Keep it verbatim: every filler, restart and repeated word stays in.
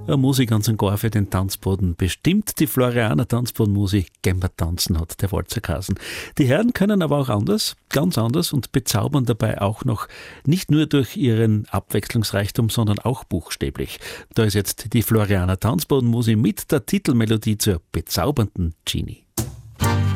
Eine Musik ganz und gar für den Tanzboden. Bestimmt die Florianer Tanzbodenmusik gehen wir tanzen, hat der Walzer geheißen. Die Herren können aber auch anders, ganz anders und bezaubern dabei auch noch nicht nur durch ihren Abwechslungsreichtum, sondern auch buchstäblich. Da ist jetzt die Florianer Tanzbodenmusik mit der Titelmelodie zur bezaubernden Genie.